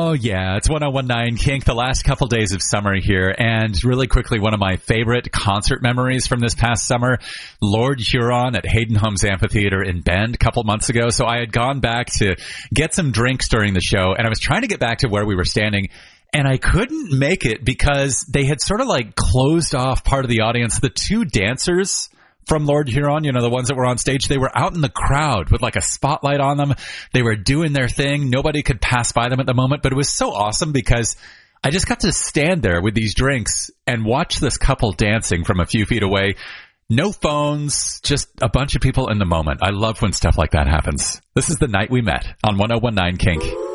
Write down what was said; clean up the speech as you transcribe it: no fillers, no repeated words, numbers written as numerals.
Oh, yeah. It's 1019 Kink, the last couple days of summer here. And really quickly, one of my favorite concert memories from this past summer, Lord Huron at Hayden Homes Amphitheater in Bend a couple months ago. So I had gone back to get some drinks during the show, and I was trying to get back to where we were standing, and I couldn't make it because they had sort of like closed off part of the audience. The two dancers from Lord Huron, you know, the ones that were on stage, they were out in the crowd with like a spotlight on them. They were doing their thing. Nobody could pass by them at the moment, but it was so awesome because I just got to stand there with these drinks and watch this couple dancing from a few feet away. No phones, just a bunch of people in the moment. I love when stuff like that happens. This is The Night We Met on 1019 Kink.